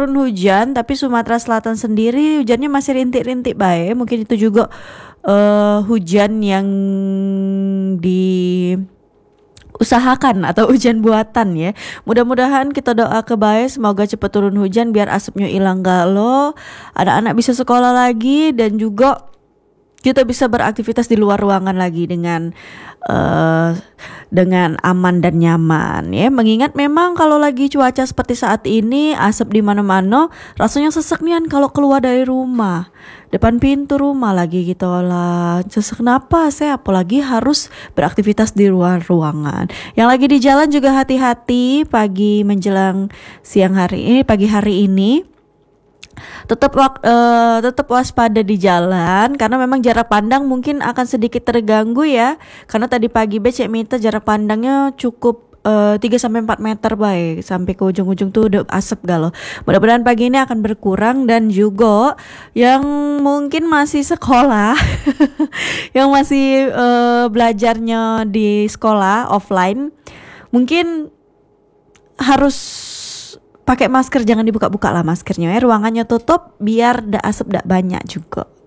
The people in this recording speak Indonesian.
turun hujan, tapi Sumatera Selatan sendiri hujannya masih rintik-rintik bae. Mungkin itu juga hujan yang diusahakan atau hujan buatan ya. Mudah-mudahan kita doa kebaik, semoga cepat turun hujan biar asapnya hilang galo, anak-anak bisa sekolah lagi dan juga kita bisa beraktivitas di luar ruangan lagi uh, dengan aman dan nyaman ya. Mengingat memang kalau lagi cuaca seperti saat ini, asap di mana-mana, rasanya sesek nian kalau keluar dari rumah. Depan pintu rumah lagi gitu lah. Sesek napas ya, apalagi harus beraktivitas di luar ruangan. Yang lagi di jalan juga hati-hati pagi menjelang siang hari ini, pagi hari ini. Tetap waspada di jalan karena memang jarak pandang mungkin akan sedikit terganggu ya. Karena tadi pagi becek minta jarak pandangnya cukup 3-4 meter baik, sampai ke ujung-ujung tuh udah asap galau. Mudah-mudahan pagi ini akan berkurang. Dan juga yang mungkin masih sekolah yang masih belajarnya di sekolah offline, mungkin harus pakai masker, jangan dibuka-buka lah maskernya ya, ruangannya tutup biar asap banyak juga